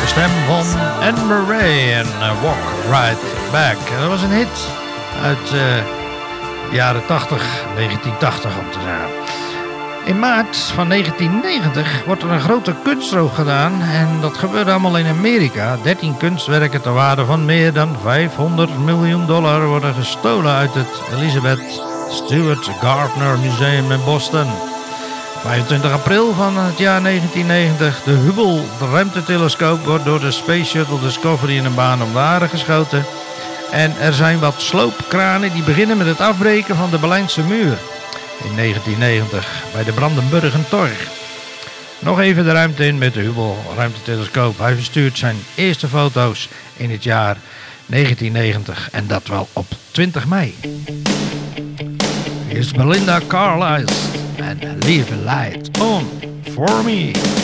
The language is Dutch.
De stem van Anne Murray en Walk Right Back. Dat was een hit uit de jaren 80, 1980 om te zeggen. In maart van 1990 wordt er een grote kunststrook gedaan en dat gebeurde allemaal in Amerika. 13 kunstwerken ter waarde van meer dan $500 miljoen worden gestolen uit het Elizabeth Stewart Gardner Museum in Boston. 25 april van het jaar 1990, de Hubble ruimtetelescoop wordt door de Space Shuttle Discovery in een baan om de aarde geschoten. En er zijn wat sloopkranen die beginnen met het afbreken van de Berlijnse muur. In 1990 bij de Brandenburger Tor. Nog even de ruimte in met de Hubble ruimtetelescoop. Hij verstuurt zijn eerste foto's in het jaar 1990 en dat wel op 20 mei. Hier is Belinda Carlisle en Leave a Light On For Me.